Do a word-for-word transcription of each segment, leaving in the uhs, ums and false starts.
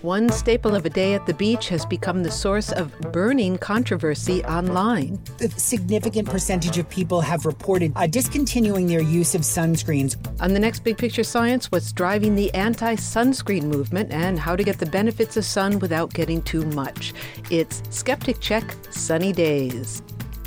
One staple of a day at the beach has become the source of burning controversy online. A significant percentage of people have reported uh, discontinuing their use of sunscreens. On the next Big Picture Science, what's driving the anti-sunscreen movement and how to get the benefits of sun without getting too much. It's Skeptic Check Sunny Days.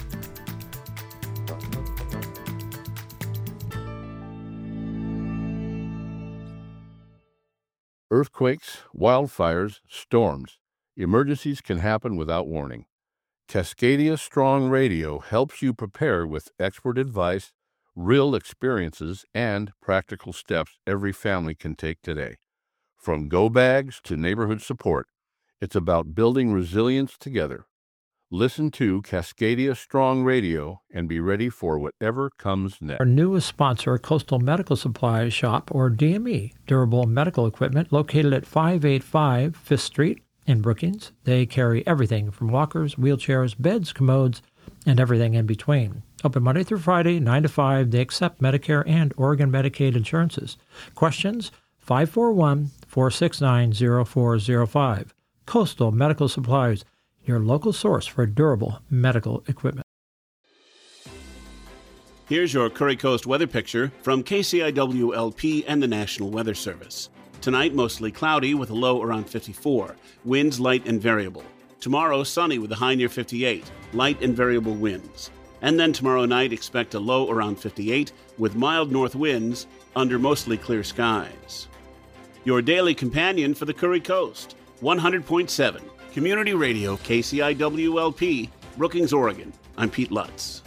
Earthquakes, wildfires, storms. Emergencies can happen without warning. Cascadia Strong Radio helps you prepare with expert advice, real experiences, and practical steps every family can take today. From go bags to neighborhood support, it's about building resilience together. Listen to Cascadia Strong Radio and be ready for whatever comes next. Our newest sponsor, Coastal Medical Supply Shop, or D M E, Durable Medical Equipment, located at five eighty-five Fifth Street in Brookings. They carry everything from walkers, wheelchairs, beds, commodes, and everything in between. Open Monday through Friday, nine to five. They accept Medicare and Oregon Medicaid insurances. Questions? five four one, four six nine, zero four zero five. Coastal Medical Supplies, your local source for durable medical equipment. Here's your Curry Coast weather picture from K C I W L P and the National Weather Service. Tonight, mostly cloudy with a low around fifty-four. Winds light and variable. Tomorrow, sunny with a high near fifty-eight. Light and variable winds. And then tomorrow night, expect a low around fifty-eight with mild north winds under mostly clear skies. Your daily companion for the Curry Coast, one hundred point seven. Community Radio, K C I W L P, Brookings, Oregon. I'm Pete Lutz.